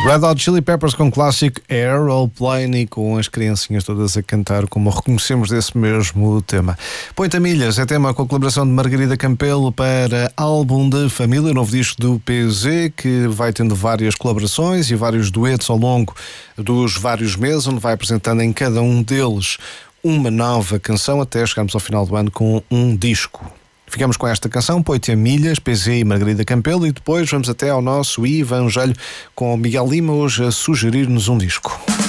Red Hot Chili Peppers com o clássico Air, All Plane, e com as criancinhas todas a cantar, como reconhecemos desse mesmo tema. Põe-te a milhas é tema com a colaboração de Margarida Campelo para Álbum de Família, novo disco do PZ, que vai tendo várias colaborações e vários duetos ao longo dos vários meses, onde vai apresentando em cada um deles uma nova canção, até chegarmos ao final do ano com um disco. Ficamos com esta canção, Põe-te a milhas, PZ e Margarida Campelo, e depois vamos até ao nosso Evangelho com o Miguel Lima, hoje a sugerir-nos um disco.